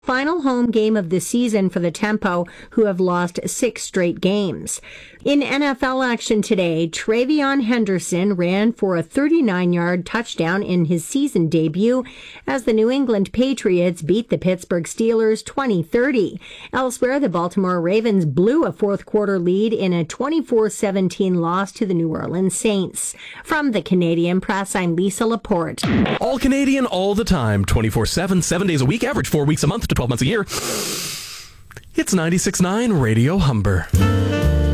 Final home game of the season for the Tempo, who have lost 6 straight games. In NFL action today, Travion Henderson ran for a 39-yard touchdown in his season debut as the New England Patriots beat the Pittsburgh Steelers 20-30. Elsewhere, the Baltimore Ravens blew a fourth-quarter lead in a 24-17 loss to the New Orleans Saints. From the Canadian Press, I'm Lisa Laporte. All Canadian, all the time, 24/7, 7 days a week, average 4 weeks a month to 12 months a year. It's 96.9 Radio Humber.